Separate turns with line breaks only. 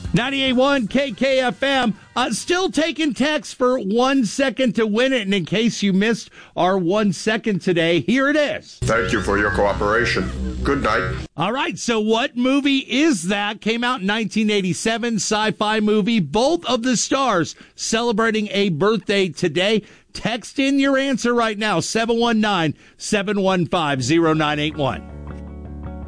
98.1 KKFM. Still taking texts for 1 second to win it. And in case you missed our 1 second today, here it is.
Thank you for your cooperation. Good night.
All right, so what movie is that? Came out in 1987, sci-fi movie. Both of the stars celebrating a birthday today. Text in your answer right now, 719-715-0981.